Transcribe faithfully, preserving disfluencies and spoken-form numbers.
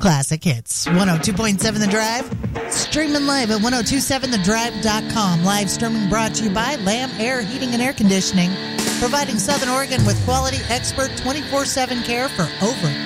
classic hits. one oh two point seven The Drive. Streaming live at ten twenty-seven the drive dot com. Live streaming brought to you by Lamb Air Heating and Air Conditioning. Providing Southern Oregon with quality expert twenty-four seven care for over